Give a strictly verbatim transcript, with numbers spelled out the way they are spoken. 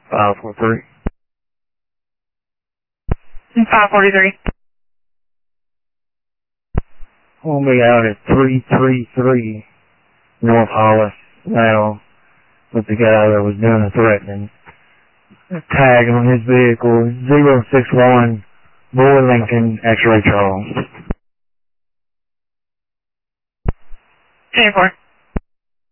five four three. five forty-three. We'll be out at three three three North Hollis now with the guy that was doing the threatening. Tag on his vehicle, zero six one Boy Lincoln X-Ray Charles. ten four.